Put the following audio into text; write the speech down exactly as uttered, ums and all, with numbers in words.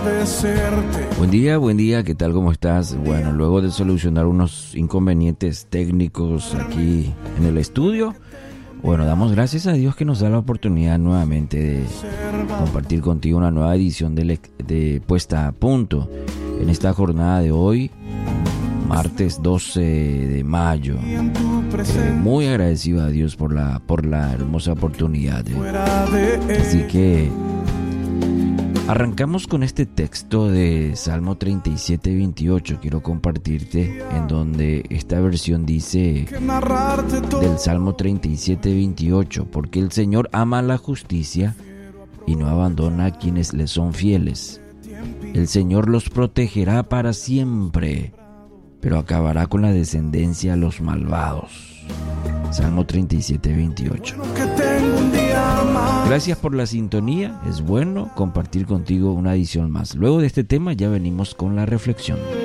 agradecerte. Buen día, buen día, ¿qué tal? ¿Cómo estás? Bueno, luego de solucionar unos inconvenientes técnicos aquí en el estudio, bueno, damos gracias a Dios que nos da la oportunidad nuevamente de compartir contigo una nueva edición de, le- de Puesta a Punto en esta jornada de hoy, martes doce de mayo. Eh, muy agradecido a Dios por la, por la hermosa oportunidad. eh. Así que arrancamos con este texto de Salmo treinta y siete, veintiocho. Quiero compartirte en donde esta versión dice del Salmo treinta y siete, veintiocho: porque el Señor ama la justicia y no abandona a quienes le son fieles. El Señor los protegerá para siempre, pero acabará con la descendencia de los malvados. Salmo treinta y siete, veintiocho. Gracias por la sintonía. Es bueno compartir contigo una edición más. Luego de este tema ya venimos con la reflexión.